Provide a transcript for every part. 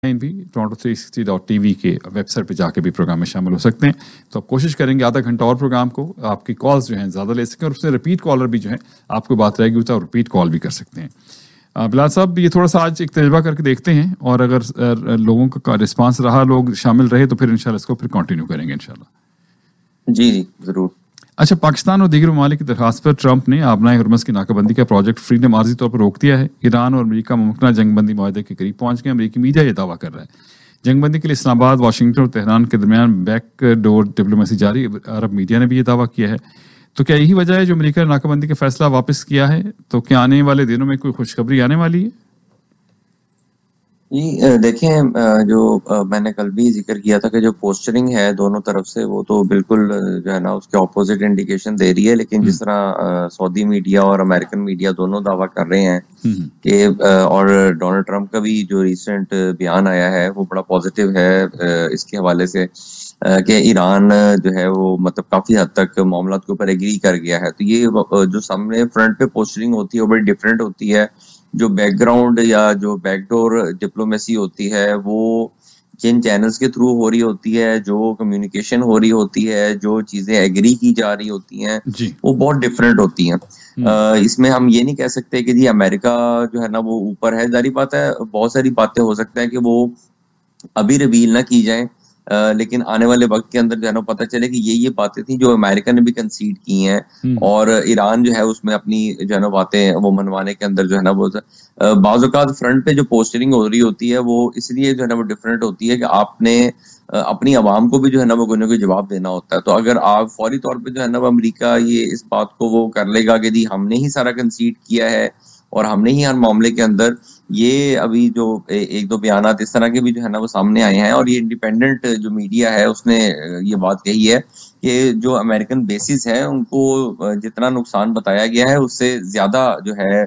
भी Toronto360.tv के website पे जाके भी प्रोग्राम में शामिल हो सकते हैं। तो आप कोशिश करेंगे आधा घंटा और प्रोग्राम को आपकी कॉल्स जो हैं ज़्यादा ले सकें और उससे रिपीट कॉलर भी जो है आपको बात रहेगी तो आप रिपीट कॉल भी कर सकते हैं। बिलाल साहब, ये थोड़ा सा आज एक तजर्बा करके देखते हैं और अगर लोगों का रिस्पांस रहा, लोग शामिल रहे तो फिर इंशाल्लाह इसको फिर कंटिन्यू करेंगे इंशाल्लाह। जी जरूर। अच्छा, पाकिस्तान और दीगर ममालिक की दरखास्त पर ट्रंप ने आबनाए हरमस की नाकाबंदी का प्रोजेक्ट फ्रीडम आर्जी तौर पर रोक दिया है। ईरान और अमेरिका मुमकिन जंगबंदी माहदे के करीब पहुंच गए। अमेरिकी मीडिया ये दावा कर रहा है जंगबंदी के लिए इस्लामाबाद, वाशिंगटन और तेहरान के दरमियान बैक डोर डिप्लोमेसी जारी। अरब मीडिया ने भी ये दावा किया है। तो क्या यही वजह है जो अमेरिका ने नाकाबंदी का फैसला वापस किया है? तो क्या आने वाले दिनों में कोई खुशखबरी आने वाली है? जी देखें, जो मैंने कल भी जिक्र किया था कि जो पोस्चरिंग है दोनों तरफ से वो तो बिल्कुल जो है ना उसके ऑपोजिट इंडिकेशन दे रही है। लेकिन जिस तरह सऊदी मीडिया और अमेरिकन मीडिया दोनों दावा कर रहे हैं कि और डोनाल्ड ट्रंप का भी जो रिसेंट बयान आया है वो बड़ा पॉजिटिव है इसके हवाले से कि ईरान जो है वो मतलब काफी हद तक मामला के ऊपर एग्री कर गया है। तो ये जो सामने फ्रंट पे पोस्चरिंग होती है वो बड़ी डिफरेंट होती है। जो बैकग्राउंड या जो बैकडोर डिप्लोमेसी होती है वो जिन चैनल्स के थ्रू हो रही होती है, जो कम्युनिकेशन हो रही होती है, जो चीजें एग्री की जा रही होती हैं वो बहुत डिफरेंट होती हैं। इसमें हम ये नहीं कह सकते कि जी अमेरिका जो है ना वो ऊपर है। जारी बात है बहुत सारी बातें हो सकता है कि वो अभी रिवील ना की जाए, लेकिन आने वाले वक्त के अंदर जो है ना पता चले कि ये बातें थी जो अमेरिका ने भी कंसीड की हैं और ईरान जो है उसमें अपनी जो है ना बातें वो मनवाने के अंदर जो है ना वो बाज़ औक़ात फ्रंट पे जो पोस्टरिंग हो रही होती है वो इसलिए जो है ना वो डिफरेंट होती है कि आपने अपनी आवाम को भी जो है ना वो कोई ना कोई जवाब देना होता है। तो अगर आप फौरी तौर पे जो है ना वो अमेरिका ये इस बात को वो कर लेगा कि जी हमने ही सारा कंसीड किया है और हमने ही हर मामले के अंदर ये अभी जो एक दो बयानात इस तरह के भी जो है ना वो सामने आए हैं और ये इंडिपेंडेंट जो मीडिया है उसने ये बात कही है कि जो अमेरिकन बेसिस है उनको जितना नुकसान बताया गया है उससे ज्यादा जो है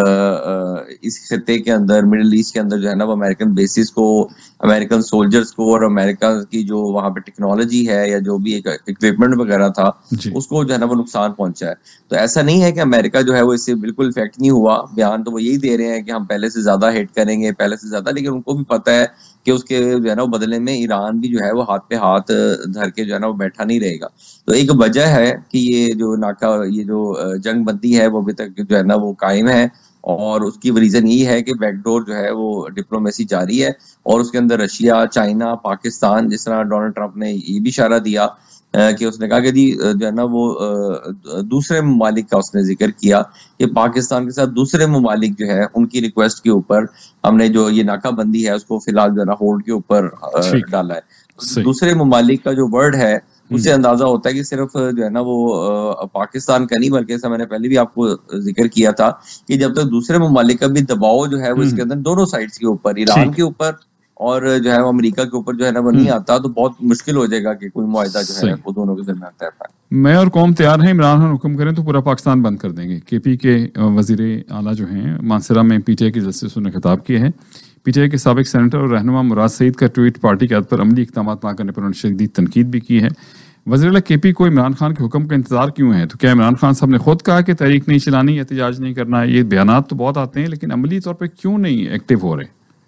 इस खित्ते के अंदर मिडिल ईस्ट के अंदर जो है ना वो अमेरिकन बेसिस को, अमेरिकन सोल्जर्स को और अमेरिका की जो वहां पे टेक्नोलॉजी है या जो भी एक इक्विपमेंट वगैरह था उसको जो है ना वो नुकसान पहुंचा है। तो ऐसा नहीं है कि अमेरिका जो है वो इससे बिल्कुल इफेक्ट नहीं हुआ। बयान तो वो यही दे रहे हैं कि हम पहले से ज्यादा हिट करेंगे, पहले से ज्यादा, लेकिन उनको भी पता है कि उसके जो है ना वो बदले में ईरान भी जो है वो हाथ पे हाथ धर के जो है ना वो बैठा नहीं रहेगा। तो एक वजह है कि ये जो जंग बंदी है वो अभी तक जो है ना वो कायम है और उसकी रीजन यही है कि बैकडोर जो है वो डिप्लोमेसी जारी है और उसके अंदर रशिया, चाइना, पाकिस्तान, जिस तरह डोनाल्ड ट्रंप ने ये भी इशारा दिया कि उसने कहा कि जी जो है ना वो दूसरे ममालिक का उसने जिक्र किया कि पाकिस्तान के साथ दूसरे ममालिक जो है उनकी रिक्वेस्ट के ऊपर हमने जो ये नाकाबंदी है उसको फिलहाल जो है ना होल्ड के ऊपर डाला है। दूसरे ममालिक का जो वर्ड है उससे अंदाजा होता है कि सिर्फ जो है ना वो पाकिस्तान का नहीं बल्कि ऐसा मैंने पहले भी आपको जिक्र किया था कि जब तक दूसरे ममालिक का भी दबाव जो है वो इसके अंदर दोनों साइड्स के ऊपर, ईरान के ऊपर और जो है वो अमेरिका के ऊपर जो है ना वो नहीं आता तो बहुत मुश्किल हो जाएगा कि कोई मुआहिदा जो है वो दोनों के दरमियान तय पाए। मैं और कौम तैयार हैं, इमरान खान हुक्म करें तो पूरा पाकिस्तान बंद कर देंगे। केपी के वजीर आला जो हैं मानसरा में पीटीआई के जस्टिस ने खिताब किए हैं। पीटीआई के साबिक सेनेटर और रहनुमा मुराद सईद का ट्वीट पार्टी के हद पर अमली इक़दाम ना करने पर उन्होंने शदीद तनकीद भी की है। वज़ीर केपी को इमरान खान के हुक्म का इंतजार क्यों है? तो क्या इमरान खान साहब ने खुद कहा कि तहरीक नहीं चलानी, एहतजाज नहीं करना? ये बयानात तो बहुत आते हैं लेकिन अमली तौर पर क्यों नहीं एक्टिव हो रहे?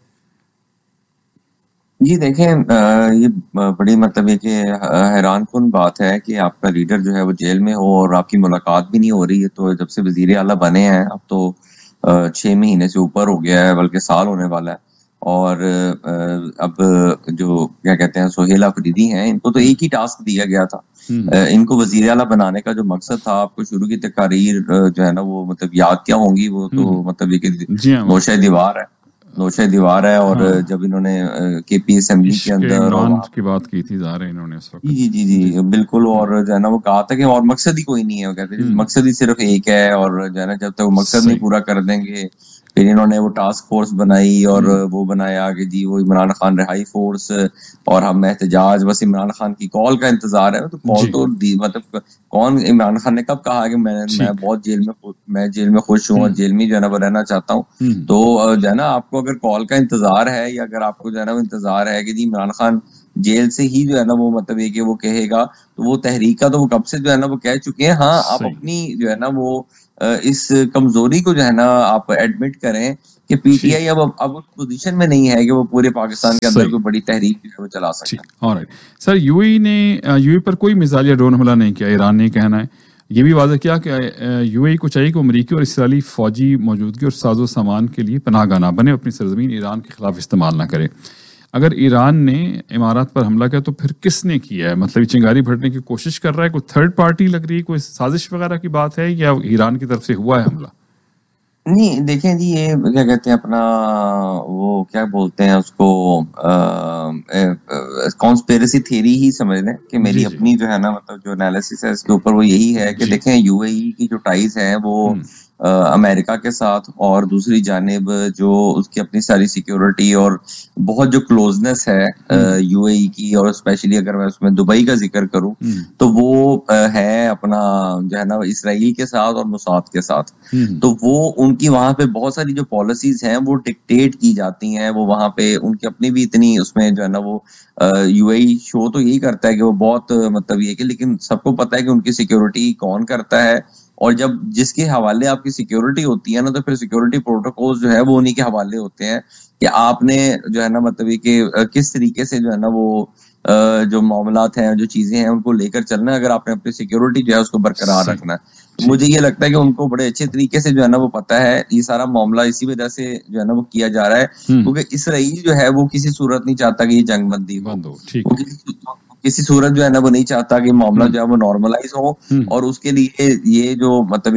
जी देखें, ये बड़ी मतलब ये कि हैरान कुन बात है कि आपका लीडर जो है वो जेल में हो और आपकी मुलाकात भी नहीं हो रही है। तो जब से वजीर आला बने हैं अब तो 6 महीने से ऊपर हो गया है, बल्कि साल होने वाला है। और अब जो क्या कहते हैं सोहेल अफरीदी हैं, इनको तो एक ही टास्क दिया गया था। इनको वजीर आला बनाने का जो मकसद था, आपको शुरू की तकारीर जो है ना वो मतलब याद क्या होंगी, वो तो मतलब ये नौशे दीवार है। और जब इन्होंने केपी असेंबली के अंदर की बात की थी इन्होंने उस वक्त, जी बिल्कुल, और जो है ना वो कहा था कि और मकसद ही कोई नहीं है। वो कहते हैं मकसद ही सिर्फ एक है और जो है ना जब तक वो मकसद नहीं पूरा कर देंगे। फिर इन्होंने वो टास्क फोर्स बनाई और वो बनाया कि जी वो इमरान खान रिहाई फोर्स और हम एहतजाज, बस इमरान खान की कॉल का इंतजार है। तो कॉल तो मतलब कौन, इमरान खान ने कब कहा कि मैं बहुत जेल में खुश हूँ और जेल में जो है ना वो रहना चाहता हूँ? तो जो है ना आपको अगर कॉल का इंतजार है या अगर आपको जो है ना वो इंतजार है कि जी इमरान खान जेल से ही जो है ना वो मतलब ये कि वो कहेगा, तो वो तहरीक का तो वो कब से जो है ना वो कह चुके हैं। हाँ, आप अपनी जो है ना वो इस कमजोरी को जो है ना आप एडमिट करें कि पीटीआई अब उस पोजीशन में नहीं है कि वो पूरे पाकिस्तान के अंदर सही। कोई बड़ी तहरीक जो है वो चला सके। ठीक, ऑलराइट सर। यूएई पर कोई मिसाइल या ड्रोन हमला नहीं किया, ईरान ने कहना है। ये भी वाज़ह किया कि यूएई को चाहिए कि अमरीकी और इसराइली फौजी मौजूदगी और साजो सामान के लिए पनाहगाह ना बने, अपनी सरजमीन ईरान के खिलाफ इस्तेमाल ना करे। अगर ईरान ने इमारात पर हमला किया तो फिर किसने किया है? मतलब ये चिंगारी भरने की कोशिश कर रहा है, कोई थर्ड पार्टी लग रही है, कोई साजिश वगैरह की बात है, या ईरान की तरफ से हुआ है हमला? नहीं देखें जी, ये क्या कहते हैं अपना, वो क्या बोलते हैं उसको, कॉन्स्पिरेसी थ्योरी ही समझ लें कि मेरी जी जी। अपनी जो है ना, मतलब जो एनालिसिस है इसके ऊपर वो यही है कि जी। देखें यूएई की जो टाइज है वो अमेरिका के साथ, और दूसरी जानिब जो उसकी अपनी सारी सिक्योरिटी और बहुत जो क्लोजनेस है यूएई की, और स्पेशली अगर मैं उसमें दुबई का जिक्र करूं तो वो है अपना जो है ना इसराइल के साथ और मुसाद के साथ। तो वो उनकी वहां पे बहुत सारी जो पॉलिसीज हैं वो डिक्टेट की जाती हैं, वो वहां पे उनकी अपनी भी इतनी उसमें जो है ना वो यूएई शो तो यही करता है कि वो बहुत मतलब ये कि, लेकिन सबको पता है कि उनकी सिक्योरिटी कौन करता है, और जब जिसके हवाले आपकी सिक्योरिटी होती है ना, तो फिर सिक्योरिटी प्रोटोकॉल जो है वो उन्हीं के हवाले होते हैं कि आपने जो है ना मतलब ये कि किस तरीके से जो है ना वो जो मामलात हैं, जो चीजें हैं, उनको लेकर चलना है, अगर आपने अपनी सिक्योरिटी जो है उसको बरकरार सही। रखना है। तो मुझे ये लगता है कि उनको बड़े अच्छे तरीके से जो है ना वो पता है, ये सारा मामला इसी वजह से जो है ना वो किया जा रहा है क्योंकि इसराइल जो है वो किसी सूरत नहीं चाहता कि ये जंग बंदी हो। बंद हो, ठीक वो किसी सूरत जो है ना वो नहीं चाहता कि मामला जो है वो नॉर्मलाइज हो, और उसके लिए ये जो मतलब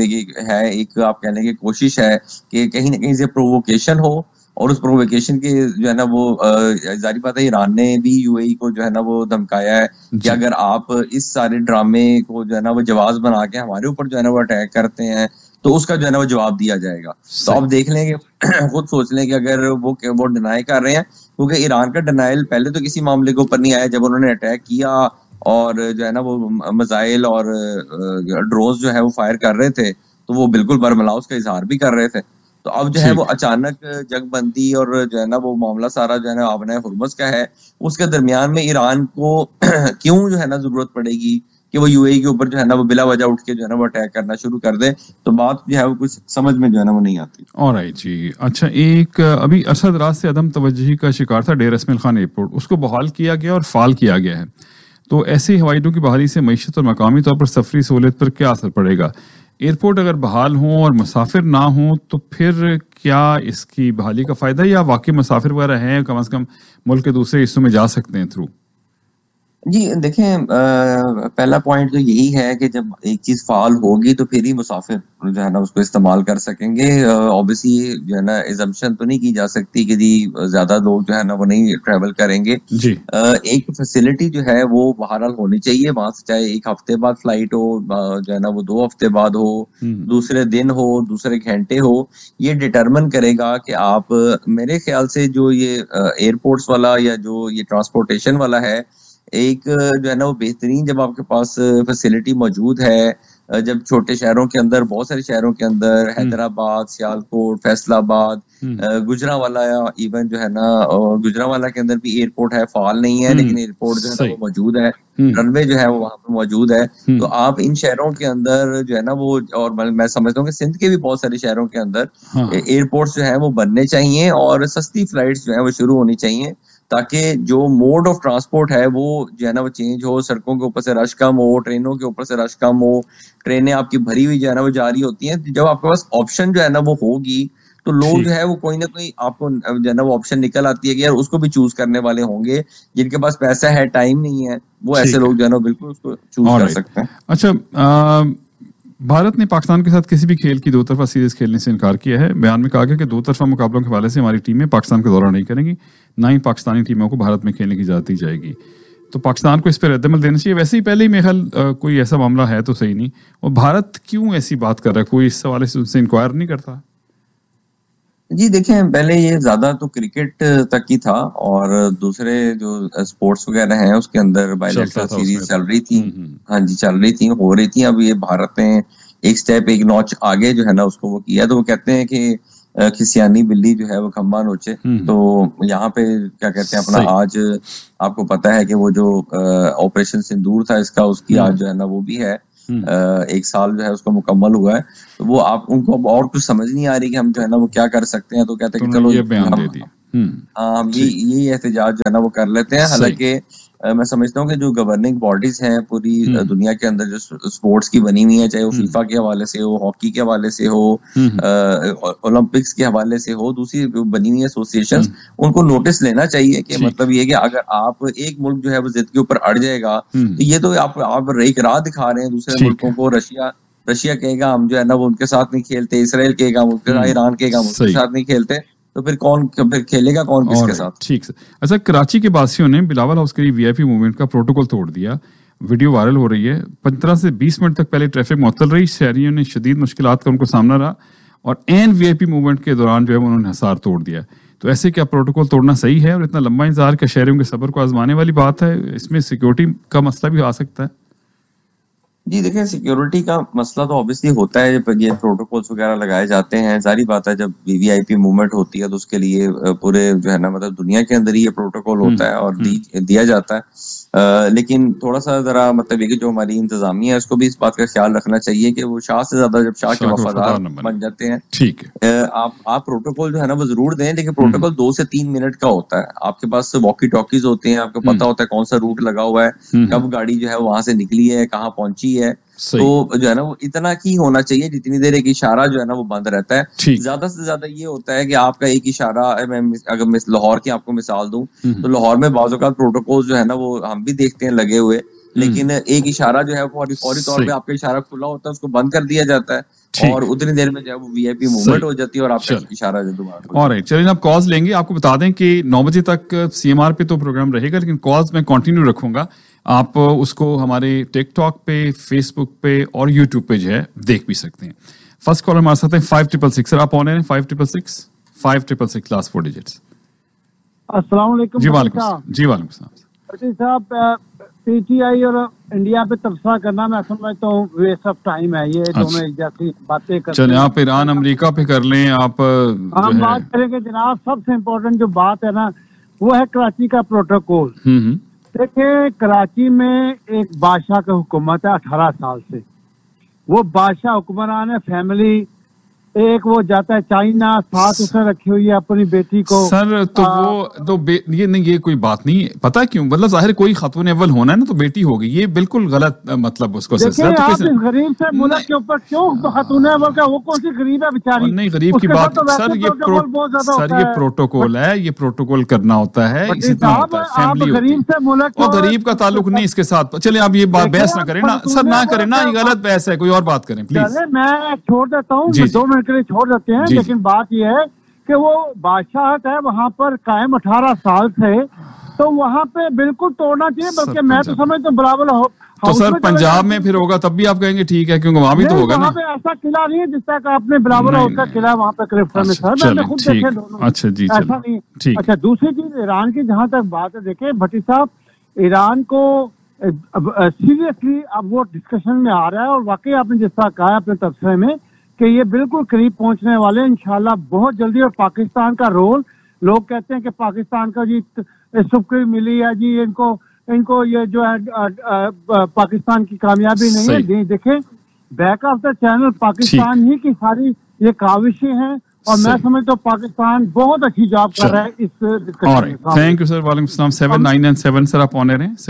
एक आप कहने की कोशिश है कि कहीं ना कहीं से प्रोवोकेशन हो, और उस प्रोवोकेशन के जो है ना वो जारी बात है ईरान ने भी यूएई को जो है ना वो धमकाया है कि जी। अगर आप इस सारे ड्रामे को जो है ना वो जवाब बना के हमारे ऊपर जो है ना वो अटैक करते हैं तो उसका जो है ना वो जवाब दिया जाएगा। तो सही। आप देख लें कि खुद सोच लें कि अगर वो डिनाई कर रहे हैं, क्योंकि ईरान का डिनाइल पहले तो किसी मामले के ऊपर नहीं आया, जब उन्होंने अटैक किया और जो है ना वो मिसाइल और ड्रोन्स जो है वो फायर कर रहे थे, तो वो बिल्कुल बरमला उसका इजहार भी कर रहे थे। तो अब जो है वो ठीक। अचानक जगबंदी और जो है ना वो मामला सारा जो है ना आबना हुर्मुज का है, उसके दरमियान में ईरान को क्यों जो है ना जरूरत पड़ेगी कि वो यूएई के ऊपर जो है ना वो बिला वजह उठ के जो है ना वो अटैक करना शुरू कर दे। तो बात जो है वो कुछ समझ में जो है ना वो नहीं आती। ऑलराइट जी। अच्छा, एक अभी अरसा दराज से अदम तवज्जुही का शिकार था डेर इस्माइल खान एयरपोर्ट, उसको बहाल किया गया और फाल किया गया है। तो ऐसे हवाई अड्डों की बहाली से मईशत और मकामी तौर पर सफरी सहूलियत पर क्या असर पड़ेगा? एयरपोर्ट अगर बहाल हों और मुसाफिर ना हो तो फिर क्या इसकी बहाली का फायदा, या वाकई मुसाफिर वगैरह हैं कम से कम मुल्क के दूसरे हिस्सों में जा सकते हैं थ्रू? जी देखें, पहला पॉइंट तो यही है कि जब एक चीज फाल होगी तो फिर ही मुसाफिर जो है ना उसको इस्तेमाल कर सकेंगे। ऑब्वियसली जो है ना एजम्पशन तो नहीं की जा सकती कि जी ज्यादा लोग जो है ना वो नहीं ट्रेवल करेंगे। जी। एक फैसिलिटी जो है वो बहरहाल होनी चाहिए वहां से, चाहे एक हफ्ते बाद फ्लाइट हो, जो है ना वो 2 हफ्ते बाद हो, दूसरे दिन हो, दूसरे घंटे हो, ये डिटरमिन करेगा कि आप, मेरे ख्याल से जो ये एयरपोर्ट्स वाला या जो ये ट्रांसपोर्टेशन वाला है, एक जो है ना वो बेहतरीन, जब आपके पास फैसिलिटी मौजूद है, जब छोटे शहरों के अंदर, बहुत सारे शहरों के अंदर, हैदराबाद, सियालकोट, फैसलाबाद, गुजरांवाला, या इवन जो है ना गुजरांवाला के अंदर भी एयरपोर्ट है, फाल नहीं है लेकिन एयरपोर्ट जो है ना वो मौजूद है, रनवे जो है वो वहां पे मौजूद है। तो आप इन शहरों के अंदर जो है ना वो, और मैं समझता हूँ कि सिंध के भी बहुत सारे शहरों के अंदर एयरपोर्ट्स जो है वो बनने चाहिए और सस्ती फ्लाइट्स जो है वो शुरू होनी चाहिए, ताकि जो मोड ऑफ ट्रांसपोर्ट है वो जो है ना वो चेंज हो, सड़कों के ऊपर से रश कम हो, ट्रेनों के ऊपर से रश कम हो, ट्रेनें आपकी भरी हुई जो है ना वो जा रही होती हैं। जब आपके पास ऑप्शन जो है ना वो होगी तो लोग जो है वो कोई ना कोई आपको जो है ना वो ऑप्शन निकल आती है कि यार उसको भी चूज करने वाले होंगे, जिनके पास पैसा है, टाइम नहीं है, वो ऐसे लोग जो है ना बिल्कुल उसको चूज कर सकते हैं। अच्छा, भारत ने पाकिस्तान के साथ किसी भी खेल की दो तरफा सीरीज खेलने से इनकार किया है। बयान में कहा गया कि दो तरफा मुकाबलों के हवाले से हमारी टीमें पाकिस्तान का दौरा नहीं करेंगी, ना ही पाकिस्तानी टीमों को भारत में खेलने की इजाजत दी जाएगी। तो पाकिस्तान को इस पर रद्दमल देना चाहिए। वैसे ही पहले ही मेरे ख्याल कोई ऐसा मामला है तो सही नहीं, और भारत क्यों ऐसी बात कर रहा है? कोई इस हवाले से उनसे इंक्वायर नहीं करता? जी देखें, पहले ये ज्यादा तो क्रिकेट तक ही था, और दूसरे जो स्पोर्ट्स वगैरह हैं उसके अंदर बायलैटरल सीरीज चल रही थी। हाँ जी, चल रही थी, हो रही थी। अब ये भारत ने एक स्टेप, एक नॉच आगे जो है ना उसको वो किया। तो वो कहते हैं कि खिसियानी बिल्ली जो है वो खंबा नोचे। तो यहाँ पे क्या कहते हैं अपना, आज आपको पता है कि वो जो ऑपरेशन सिंदूर था इसका, उसकी आज जो है ना वो भी है। 1 साल जो है उसका मुकम्मल हुआ है, तो वो आप उनको अब और कुछ समझ नहीं आ रही कि हम जो है ना वो क्या कर सकते हैं, तो कहते हैं कि चलो ये बयान दे दिया। हम ये एहतजाज जो है ना वो कर लेते हैं। हालांकि मैं समझता हूँ कि जो गवर्निंग बॉडीज हैं पूरी दुनिया के अंदर जो स्पोर्ट्स की बनी हुई है, चाहे वो फीफा के हवाले से हो, हॉकी के हवाले से हो, ओलंपिक्स के हवाले से हो, दूसरी बनी हुई एसोसिएशंस, उनको नोटिस लेना चाहिए कि मतलब ये कि अगर आप एक मुल्क जो है वो जिद के ऊपर अड़ जाएगा, तो ये तो आप एक राह दिखा रहे हैं दूसरे मुल्कों को। रशिया कहेगा हम जो है ना वो उनके साथ नहीं खेलते, इसराइल कहेगा हम उनके साथ, ईरान कहेगा हम उसके साथ नहीं खेलते, तो फिर खेलेगा कौन किसके साथ? ठीक है। अच्छा, कराची के वासियों ने बिलावल हाउस के वीआईपी मूवमेंट का प्रोटोकॉल तोड़ दिया, वीडियो वायरल हो रही है। 15 से 20 मिनट तक पहले ट्रैफिक मुअत्तल रही, शहरियों ने शदीद मुश्किलात का उनको सामना रहा और एन वीआईपी मूवमेंट के दौरान जो है उन्होंने हिसार तोड़ दिया। तो ऐसे क्या प्रोटोकॉल तोड़ना सही है? और इतना लंबा इंतजार क्या शहरियों के सब्र को आजमाने वाली बात है? इसमें सिक्योरिटी का मसला भी आ सकता है। जी देखिए, सिक्योरिटी का मसला तो ऑब्वियसली होता है जब ये प्रोटोकॉल्स वगैरह लगाए जाते हैं। सारी बात है, जब वीवीआईपी मूवमेंट होती है तो उसके लिए पूरे जो है ना मतलब दुनिया के अंदर ही ये प्रोटोकॉल होता है और दिया जाता है। लेकिन थोड़ा सा जरा मतलब ये कि जो हमारी इंतजामिया है उसको भी इस बात का ख्याल रखना चाहिए कि वो शाह से ज्यादा जब शाह के वफादार बन जाते हैं। ठीक है, आप प्रोटोकॉल जो है ना वो जरूर दें, लेकिन प्रोटोकॉल 2 से 3 मिनट का होता है। आपके पास वॉकी टॉकीज होते हैं, आपको पता होता है कौन सा रूट लगा हुआ है, कब गाड़ी जो है वहां से निकली है, कहाँ पहुंची है। तो जो है ना वो इतना ही होना चाहिए जितनी देर एक इशारा जो है ना वो बंद रहता है। ज्यादा से ज्यादा ये होता है कि आपका एक इशारा, अगर मैं लाहौर की आपको मिसाल दूं तो लाहौर में बाज़ औक़ात प्रोटोकॉल जो है ना वो हम भी देखते हैं लगे हुए, लेकिन एक इशारा जो है फौरी तौर पे आपका इशारा खुला होता है, उसको बंद कर दिया जाता है और उतनी देर में जो है वो वीआईपी मूवमेंट हो जाती है और आपका इशारा जो दोबारा। ऑलराइट, चलिए आप कॉल्स लेंगे। आपको बता दें कि 9 बजे तक सीएमआर पे तो प्रोग्राम रहेगा, लेकिन कॉल्स मैं कंटिन्यू रखूंगा। आप उसको हमारे टिकटॉक पे, फेसबुक पे और यूट्यूब पे जो है देख भी सकते हैं। फर्स्ट कॉलर हमारे साथ है 5666। सर आप ऑन है 5666 लास्ट 4 डिजिट्स। अस्सलाम वालेकुम। जी वालेकुम सलाम साहब, पीटीआई और इंडिया पे तबसरा करना मैं समझता हूँ वेस्ट ऑफ टाइम है। ये दोनों एक जैसी बातें करते हैं। चलिए आप ईरान अमेरिका पे कर लें। आप हम बात करेंगे जनाब, सबसे इम्पोर्टेंट जो बात है ना वो है कराची का प्रोटोकॉल। देखिए, कराची में एक बादशाह का हुकूमत है 18 साल से। वो बादशाह हुक्मरान है, फैमिली एक वो जाता है चाइना, साथ उसने रखी हुई है अपनी बेटी को। सर तो वो तो ये नहीं, ये कोई बात नहीं। पता क्यों? मतलब जाहिर कोई खातून अव्वल होना है ना, तो बेटी होगी। ये बिल्कुल गलत मतलब उसको देखिए, आप इस गरीब से मुल्क के ऊपर क्यों खातून अव्वल का, वो कौन सी गरीब है बेचारी? नहीं, गरीब की बात सर, ये प्रोटोकॉल है, ये प्रोटोकॉल करना होता है, इसी तरह होता है। फैमिली गरीब से मुल्क और गरीब का ताल्लुक नहीं इसके साथ। चलिए आप ये बात बहस ना करें ना सर, ना करें ना, ये गलत बहस है। कोई और बात करें प्लीज। मैं छोड़ देता हूँ, 2 मिनट के लिए छोड़ देते हैं। लेकिन बात यह है कि वो बादशाहत है वहां पर कायम 18 साल से, तो वहां पे बिल्कुल तोड़ना चाहिए। बल्कि मैं तो समझता हूँ बराबर हो। तो सर पंजाब में फिर होगा तब भी आप कहेंगे ठीक है, क्योंकि वहां भी तो होगा ना। वहां पे ऐसा किला नहीं है जिस तरह का आपने बराबर हाउस का किला वहां पे क्रिप्टन में। सर मैंने खुद देखे दोनों। अच्छा जी, ऐसा नहीं। अच्छा, दूसरी चीज ईरान की जहां तक बात है, देखिए भट्टी साहब, ईरान को सीरियसली अब वो डिस्कशन में आ रहा है और वाकई आपने जिस तरह कहा अपने तबसरे में कि ये बिल्कुल करीब पहुंचने वाले हैं इंशाल्लाह बहुत जल्दी। और पाकिस्तान का रोल, लोग कहते हैं कि पाकिस्तान का जी सुक्री मिली है जी इनको ये जो है पाकिस्तान की कामयाबी नहीं है। देखें, back of the channel Pakistan ही की सारी ये काविशें हैं और मैं समझता हूँ पाकिस्तान बहुत अच्छी जॉब कर रहा है इस डिस्कशन में। Thank you sir. वालेकुम सलाम। 7997 सर आप ऑनर हैं।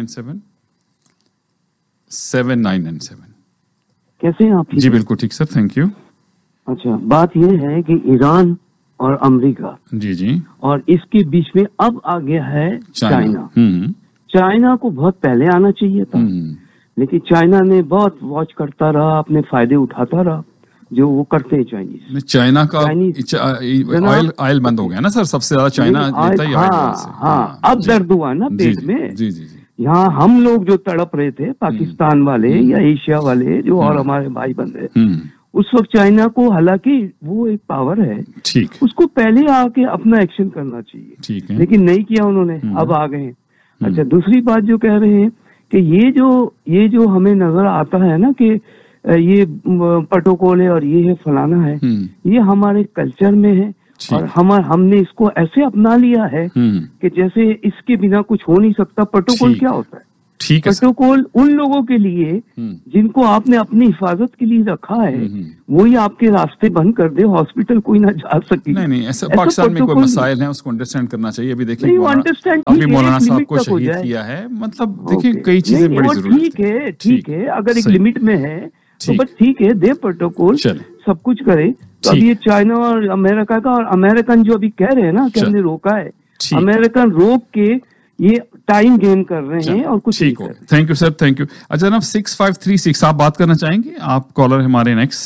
7997 कैसे हैं आप? जी बिल्कुल ठीक सर, थैंक यू। अच्छा, बात यह है कि ईरान और अमेरिका जी और इसके बीच में अब आ गया है चाइना। चाइना को बहुत पहले आना चाहिए था, लेकिन चाइना ने बहुत वॉच करता रहा, अपने फायदे उठाता रहा, जो वो करते हैं चाइनीज। चाइना का ऑयल बंद हो गया ना सर, सबसे ज्यादा चाइना लेता ही ऑयल से। हाँ, अब दर्द हुआ ना पेट में। जी यहाँ हम लोग जो तड़प रहे थे, पाकिस्तान वाले या एशिया वाले जो और हमारे भाई बंधे, उस वक्त चाइना को, हालांकि वो एक पावर है, ठीक, उसको पहले आके अपना एक्शन करना चाहिए, ठीक है, लेकिन नहीं किया उन्होंने, अब आ गए। अच्छा, दूसरी बात जो कह रहे हैं कि ये जो हमें नजर आता है ना कि ये प्रोटोकॉल है और ये है फलाना है, ये हमारे कल्चर में है और हमने इसको ऐसे अपना लिया है कि जैसे इसके बिना कुछ हो नहीं सकता। प्रोटोकॉल क्या होता है? ठीक है। प्रोटोकॉल उन लोगों के लिए जिनको आपने अपनी हिफाजत के लिए रखा है, वही आपके रास्ते बंद कर दे, हॉस्पिटल कोई ना जा सके। नहीं, ऐसा पाकिस्तान में कोई मसाइल है, उसको अंडरस्टैंड करना चाहिए। अभी देखिए अभी मौलाना साहब को शहीद किया है, मतलब देखिए कई चीजें बड़ी जरूरत है। ठीक है, अगर एक लिमिट में है तो बस ठीक है, दे प्रोटोकॉल, सब कुछ करे। तो अभी ये चाइना और अमेरिका का, और अमेरिकन जो अभी कह रहे हैं ना कि हमने रोका है, अमेरिकन रोक के ये टाइम गेन कर रहे हैं और कुछ ठीक हो। Thank you sir, thank you. अच्छा जनाब 6536 आप बात करना चाहेंगे? आप कॉलर हमारे नेक्स्ट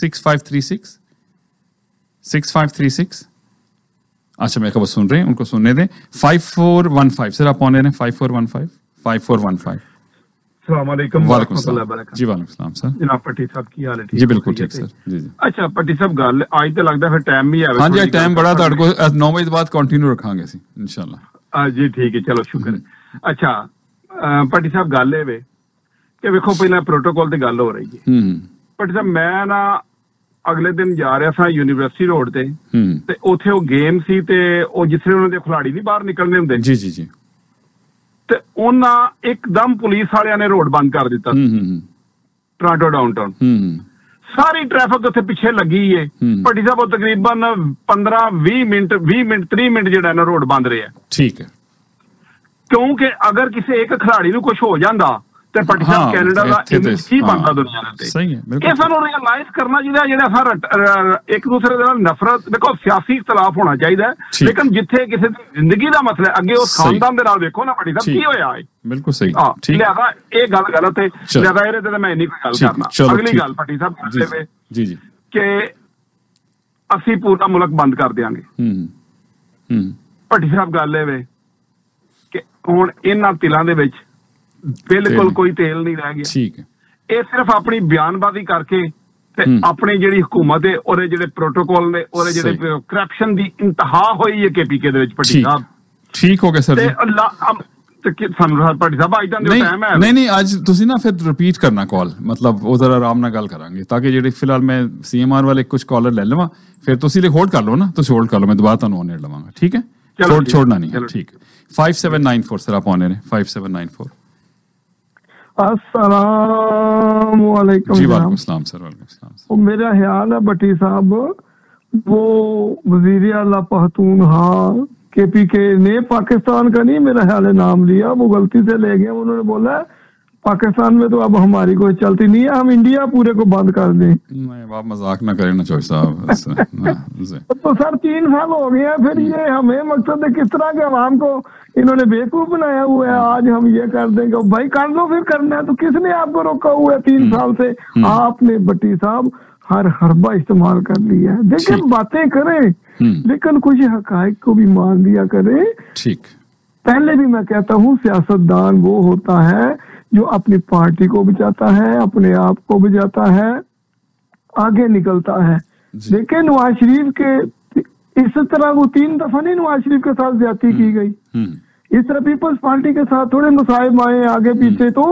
6536। अच्छा मैं खबर सुन रहे हैं, उनको सुनने दें। 5415 सर आप ऑन हैं? 5415। अस्सलामुअलैकुम। वालेकुम सलाम जी। वालेकुम सलाम सर। जनाब पट्टी साहब की हाल है? जी बिल्कुल ठीक सर। जी। अच्छा पट्टी साहब गल आज तो लगता फिर टाइम भी है। हाँ जी टाइम बड़ा ਤੁਹਾਡੇ ਕੋਲ 9 ਵਜੇ ਬਾਅਦ ਕੰਟੀਨਿਊ ਰੱਖਾਂਗੇ ਅਸੀਂ इंशाल्लाह। जी ठीक है, चलो शुक्र है। अच्छा पट्टी साहब गल है कि वेखो पहले प्रोटोकॉल की गल हो रही है। पट्टी साहब मैं ना अगले दिन जा रहा था यूनिवर्सिटी रोड ते उत्थे वो गेम सी ते वो जिसले उन्होंने खिलाड़ी नहीं बाहर निकलने होंगे। जी ਤੇ ਉਹਨਾਂ ਇੱਕਦਮ ਪੁਲਿਸ ਵਾਲਿਆਂ ਨੇ ਰੋਡ ਬੰਦ ਕਰ ਦਿੱਤਾ ਟੋਰਾਂਟੋ ਡਾਊਨਟਾਊਨ। ਸਾਰੀ ਟ੍ਰੈਫਿਕ ਉੱਥੇ ਪਿੱਛੇ ਲੱਗੀ ਏ ਭੱਟੀ ਸਾਹਿਬ, ਤਕਰੀਬਨ 15-20 ਮਿੰਟ 30 ਮਿੰਟ ਜਿਹੜਾ ਨਾ ਰੋਡ ਬੰਦ ਰਿਹਾ। ਠੀਕ ਹੈ, ਕਿਉਂਕਿ ਅਗਰ ਕਿਸੇ ਇੱਕ ਖਿਡਾਰੀ ਨੂੰ ਕੁਝ ਹੋ ਜਾਂਦਾ ਤੇ ਭੱਟੀ ਸਾਹਿਬ ਕੈਨੇਡਾ ਦਾ ਇਮੇਜ ਕੀ ਬਣਦਾ ਦੁਨੀਆ ਦੇ ਸਹੀ ਹੈ। ਇਹ ਸਾਨੂੰ ਰਿਅਲਾਈਜ਼ ਕਰਨਾ ਚਾਹੀਦਾ, ਜਿਹੜਾ ਸਾਰਾ ਇੱਕ ਦੂਸਰੇ ਦੇ ਨਾਲ ਨਫ਼ਰਤ, ਦੇਖੋ ਸਿਆਸੀ ਇਖਤਲਾਫ ਹੋਣਾ ਚਾਹੀਦਾ ਹੈ ਲੇਕਿਨ ਜਿੱਥੇ ਕਿਸੇ ਦੀ ਜ਼ਿੰਦਗੀ ਦਾ ਮਸਲਾ ਹੈ, ਅੱਗੇ ਉਸ ਖਾਨਦਾਨ ਦੇ ਨਾਲ ਵੇਖੋ ਨਾ ਭੱਟੀ ਸਾਹਿਬ ਕੀ ਹੋਇਆ ਹੈ। ਬਿਲਕੁਲ ਸਹੀ। ਲਿਆਦਾ ਇਹ ਗੱਲ ਗਲਤ ਹੈ, ਲਿਆਦਾ ਇਹਦੇ ਤੇ ਮੈਂ ਨਹੀਂ ਕੋਈ ਗੱਲ ਕਰਨਾ। ਅਗਲੀ ਗੱਲ ਭੱਟੀ ਸਾਹਿਬ ਜੀ ਕਿ ਅਸੀਂ ਪੂਰਾ ਮੁਲਕ ਬੰਦ ਕਰ ਦਿਆਂਗੇ। ਭੱਟੀ ਸਾਹਿਬ ਗੱਲ ਇਹ ਵੇ ਕਿ ਹੁਣ ਇਹਨਾਂ ਤਿਲਾਂ ਦੇ ਵਿੱਚ ਬਿਲਕੁਲ ਕੋਈ ਤੇਲ ਨਹੀਂ ਰਹਿ ਗਿਆ। ਠੀਕ ਹੈ, ਇਹ ਸਿਰਫ ਆਪਣੀ ਬਿਆਨਬਾਜ਼ੀ ਕਰਕੇ ਤੇ ਆਪਣੀ ਜਿਹੜੀ ਹੁਕੂਮਤ ਹੈ ਉਹਦੇ ਜਿਹੜੇ ਪ੍ਰੋਟੋਕੋਲ ਨੇ, ਉਹਦੇ ਜਿਹੜੇ ਕਰਪਸ਼ਨ ਦੀ ਇੰਤਹਾ ਹੋਈ ਹੈ KPK ਦੇ ਵਿੱਚ ਭੱਟੀ ਸਾਹਿਬ। ਠੀਕ ਹੋ ਗਿਆ ਸਰ ਜੀ। ਸਾਨੂੰ ਭੱਟੀ ਸਾਹਿਬ ਅੱਜ ਦਾ ਟਾਈਮ ਹੈ ਨਹੀਂ ਅੱਜ ਤੁਸੀਂ ਨਾ ਫਿਰ ਰਿਪੀਟ ਕਰਨਾ ਕਾਲ, ਮਤਲਬ ਉਹ ਜ਼ਰਾ ਆਰਾਮ ਨਾਲ ਗੱਲ ਕਰਾਂਗੇ ਤਾਂ ਕਿ ਜਿਹੜੇ ਫਿਲਹਾਲ ਮੈਂ CMR ਵਾਲੇ ਕੁਝ ਕਾਲਰ ਲੈ ਲਵਾਂ, ਫਿਰ ਤੁਸੀਂ ਹੋਲਡ ਕਰ ਲਓ ਨਾ, ਤੁਸੀਂ ਹੋਲਡ ਕਰ ਲਓ, ਮੈਂ ਦੁਬਾਰਾ ਤੁਹਾਨੂੰ ਔਨ ਐਡ ਲਵਾਂਗਾ। ਠੀਕ ਹੈ, छोड़ना नहीं है। ठीक 5794 सर आप ऑन है 5794। अस्सलाम वालेकुम जी। वालेकुम सलाम सर। वालेकुम सलाम। मेरा ख्याल है भट्टी साहब वो वजीर आला पख्तूनख्वा KPK ने पाकिस्तान का नहीं मेरा ख्याल है नाम लिया, वो गलती से ले गए। उन्होंने बोला पाकिस्तान में तो अब हमारी कोई चलती नहीं है, हम इंडिया पूरे को बंद कर दें। नहीं आप मजाक ना करें ना चौधरी साहब। तो सर 3 साल हो गए हैं, फिर ये हमें मकसद है किस तरह के आवाम को इन्होंने बेवकूफ बनाया हुआ है। आज हम ये कर देंगे, भाई कर लो, फिर करना है तो किसने आपको रोका हुआ है 3 साल से? आपने भट्टी साहब हर हरबा इस्तेमाल कर लिया है। देखिए बातें करें लेकिन कुछ हकायक को भी मान लिया करें। ठीक, पहले भी मैं कहता हूँ सियासतदान वो होता है जो अपनी पार्टी को बचाता है, अपने आप को बचाता है, आगे निकलता है। लेकिन नवाज शरीफ के इस तरह वो 3 दफा नहीं नवाज शरीफ के साथ ज्यादती की गई, इस तरह पीपल्स पार्टी के साथ थोड़े मसाइब आए आगे पीछे, तो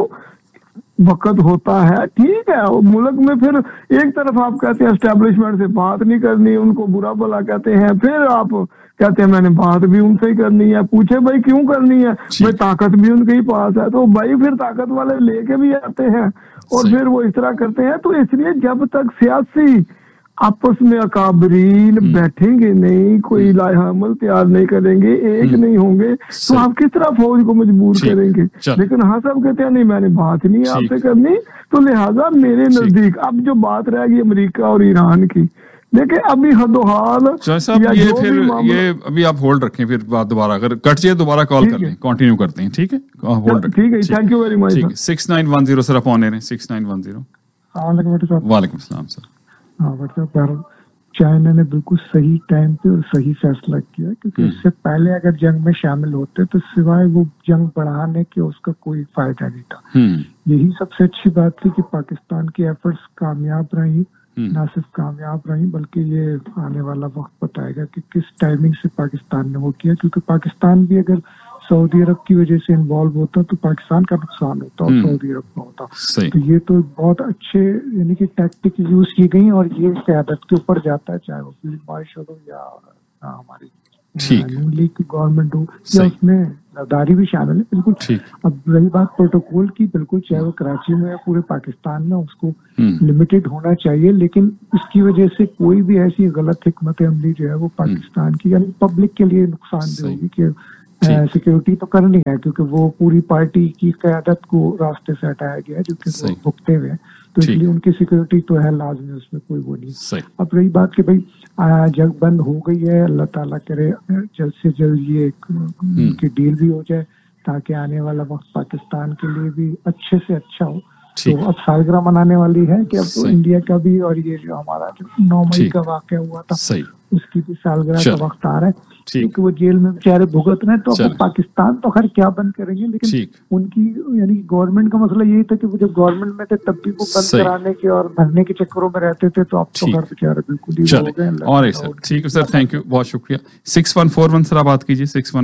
वक्त होता है। ठीक है, मुल्क में फिर एक तरफ आप कहते हैं एस्टेब्लिशमेंट से बात नहीं करनी, उनको बुरा भला कहते हैं, फिर आप कहते हैं मैंने बात भी उनसे ही करनी है। पूछे भाई क्यों करनी है? भाई ताकत भी उनके ही पास है, तो भाई फिर ताकत वाले लेके भी आते हैं और फिर वो इस तरह करते हैं। तो इसलिए जब तक सियासी आपस में अकाबरीन बैठेंगे नहीं, कोई लाहमल तैयार नहीं करेंगे, एक नहीं होंगे, तो आप किस तरह फौज को मजबूर करेंगे? लेकिन हाँ सब कहते हैं नहीं मैंने बात नहीं आपसे करनी, तो लिहाजा मेरे नजदीक अब जो बात रहेगी अमेरिका और ईरान की, देखिए अभी हदोहाल ये फिर ये अभी आप होल्ड रखें, फिर बात दोबारा अगर कट जाए दोबारा कॉल कर लें, कंटिन्यू करते हैं। ठीक है, होल्ड रखें। ठीक है, thank you very much. 6910 sir आप ऑन है 6910। वालेकुम सलाम सर। हाँ मतलब चाइना ने बिल्कुल सही टाइम पे और सही फैसला किया, क्योंकि इससे पहले अगर जंग में शामिल होते तो सिवाय वो जंग बढ़ाने के उसका कोई फायदा नहीं था। यही सबसे अच्छी बात थी कि पाकिस्तान की एफर्ट्स कामयाब रही, ना सिर्फ कामयाब रही बल्कि ये आने वाला वक्त बताएगा कि किस टाइमिंग से पाकिस्तान ने वो किया, क्योंकि पाकिस्तान भी अगर सऊदी अरब की वजह से इन्वॉल्व होता तो पाकिस्तान का नुकसान होता और सऊदी अरब का होता। तो ये तो बहुत अच्छे यानी कि टैक्टिक यूज की गई और ये क़यादत के ऊपर जाता है, चाहे वो फील्ड मार्शल हो या हमारी नून लीग की गवर्नमेंट हो या उसमें जरदारी भी शामिल है, बिल्कुल। अब रही बात प्रोटोकॉल की, बिल्कुल चाहे वो कराची में या पूरे पाकिस्तान में, उसको लिमिटेड होना चाहिए, लेकिन उसकी वजह से कोई भी ऐसी गलत हिकमत अमली जो है वो पाकिस्तान की यानी पब्लिक के लिए नुकसानदेह होगी कि सिक्योरिटी तो करनी है, क्योंकि वो पूरी पार्टी की क़यादत को रास्ते से हटाया गया है, जो कि वो भुगते हुए हैं, तो इसलिए उनकी सिक्योरिटी तो है लाजमी, उसमें कोई वो नहीं। अब रही बात कि भाई जंग बंद हो गई है, अल्लाह ताला करे जल्द से जल्द ये की डील भी हो जाए ताकि आने वाला वक्त पाकिस्तान के लिए भी अच्छे से अच्छा हो। तो अब सालगिरह मनाने वाली है कि अब तो इंडिया का भी और ये जो हमारा जो 9 मई का वाकया हुआ था उसकी भी सालगिरह का वक्त आ रहा है, क्योंकि वो जेल में बेचारे भुगत रहे हैं। तो अब पाकिस्तान तो खैर क्या बंद करेंगे, लेकिन उनकी यानी गवर्नमेंट का मसला यही था कि वो जब गवर्नमेंट में थे तब भी वो बंद कराने के और भरने के चक्करों में रहते थे, तो अब तो खैर बेचारे बिल्कुल ही हो गए। और सर ठीक है सर, थैंक यू, बहुत शुक्रिया। 6141 सर आप बात कीजिए।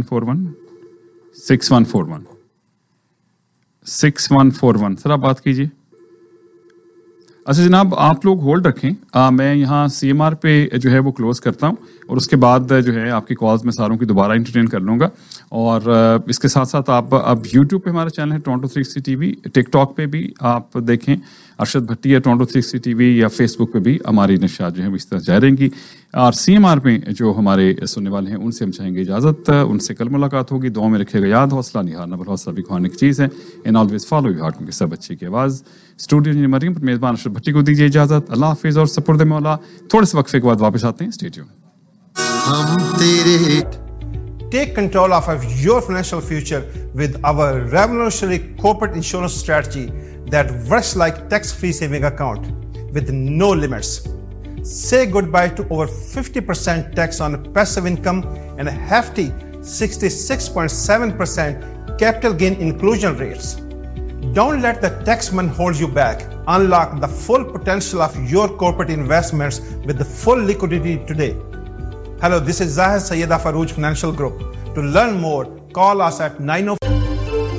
6141 सर आप बात कीजिए। अच्छा जनाब, आप लोग होल्ड रखें, मैं यहाँ CMR पे जो है वो क्लोज करता हूँ और उसके बाद जो है आपकी कॉल्स में सारों की दोबारा एंटरटेन कर लूँगा। और इसके साथ साथ आप अब YouTube पे हमारा चैनल है टोरंटो 360 TV, टिकटॉक पे भी आप देखें अरशद भट्टी है टोरंटो 360 TV, या फेसबुक पे भी हमारी नशात जो है इस तरह जारी रहेंगी। और CMR में जो हमारे सुनने वाले हैं उनसे हम चाहेंगे इजाज़त, उनसे कल मुलाकात होगी। दुआ में रखिएगा याद, हौसला नहीं हारना, बल हौसला भी खाने की चीज़ है। And always follow your heart, क्योंकि सब अच्छे की आवाज़। स्टूडियो इंजीनियर मरियम पर मेज़बान अरशद भट्टी को दीजिए इजाज़त। अल्लाह हाफिज़ और सपुर्द मौला। थोड़े से वक्फे के बाद वापस आते हैं, stay tune. Take control of your financial future with our revolutionary corporate insurance strategy that works like tax-free saving account with no limits. Say goodbye to over 50% tax on passive income and a hefty 66.7% capital gain inclusion rates. Don't let the taxman hold you back. Unlock the full potential of your corporate investments with the full liquidity today. Hello, this is Zahid Sayyeda Farouj Financial Group. To learn more, call us at 905